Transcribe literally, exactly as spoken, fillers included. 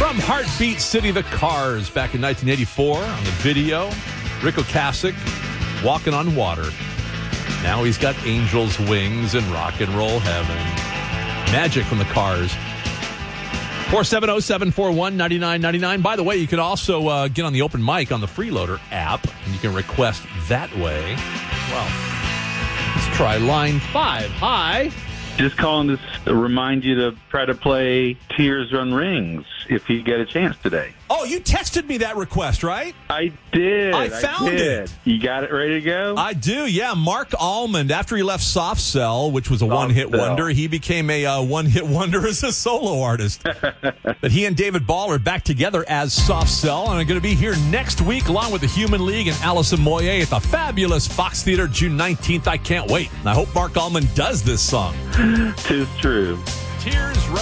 From Heartbeat City, The Cars, back in nineteen eighty-four on the video. Rick Ocasek, Walking on Water. Now he's got Angel's Wings and Rock and Roll Heaven. Magic from The Cars. four seven zero, seven four one, nine nine nine nine. By the way, you can also uh, get on the open mic on the Freeloader app, and you can request that way. Well, let's try line five. Hi. Just calling to remind you to try to play Tears Run Rings if you get a chance today. Oh, you texted me that request, right? I did. I found I did. it. You got it ready to go? I do, yeah. Mark Almond, after he left Soft Cell, which was a Soft one-hit Cell. wonder, he became a uh, one-hit wonder as a solo artist. But he and David Ball are back together as Soft Cell and are going to be here next week along with the Human League and Alison Moyer at the fabulous Fox Theater June nineteenth. I can't wait. And I hope Mark Almond does this song. Tis true. Tears